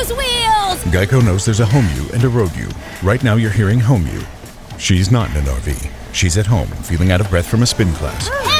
those wheels! Geico knows there's a home you and a road you. Right now you're hearing home you. She's not in an RV. She's at home, feeling out of breath from a spin class.